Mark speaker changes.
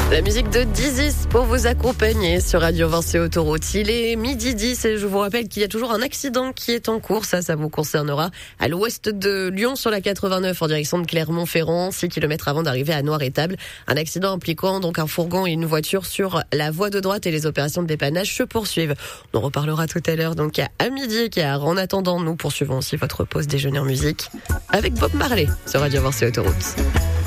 Speaker 1: La musique de Dizzy pour vous accompagner sur Radio Vancé Autoroute. Il est 12h10 et je vous rappelle qu'il y a toujours un accident qui est en cours. Ça vous concernera à l'ouest de Lyon sur la 89 en direction de Clermont-Ferrand, 6 km avant d'arriver à Noir-Étable. Un accident impliquant donc un fourgon et une voiture sur la voie de droite et les opérations de dépannage se poursuivent. On en reparlera tout à l'heure donc à midi car en attendant nous poursuivons aussi votre pause déjeuner en musique avec Bob Marley sur Radio Vancé Autoroute.